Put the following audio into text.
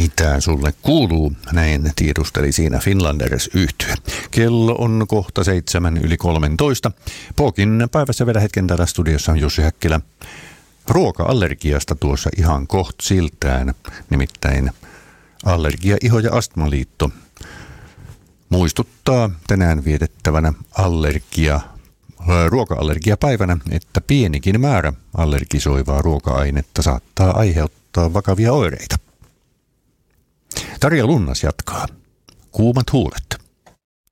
Mitä sulle kuuluu? Näin tiedusteli siinä Finlanders-yhtye. Kello on kohta 7:13. Pookin päivässä vielä hetken täällä studiossa on Jussi Häkkilä. Ruoka-allergiasta tuossa ihan koht siltään, nimittäin Allergia-, Iho- ja Astmaliitto muistuttaa tänään vietettävänä ruoka-allergiapäivänä, että pienikin määrä allergisoivaa ruoka-ainetta saattaa aiheuttaa vakavia oireita. Tarja Lunnas jatkaa. Kuumat huulet.